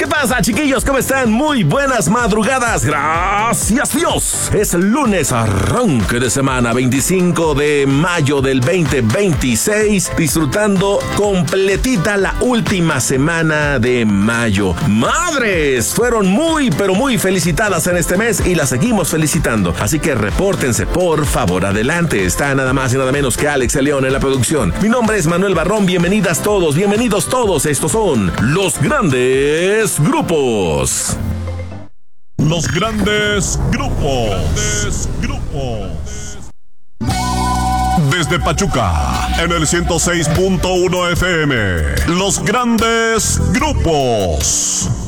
¿Qué pasa, chiquillos? ¿Cómo están? Muy buenas madrugadas. Gracias, Dios. Es lunes, arranque de semana, 25 de mayo del 2026. Disfrutando completita la última semana de mayo. ¡Madres! Fueron muy, pero muy felicitadas en este mes y las seguimos felicitando. Así que repórtense, por favor. Adelante. Está nada más y nada menos que Alex León en la producción. Mi nombre es Manuel Barrón. Bienvenidas todos, bienvenidos todos. Estos son los grandes grupos. Los grandes grupos. Desde Pachuca, en el 106.1 FM. Los grandes grupos.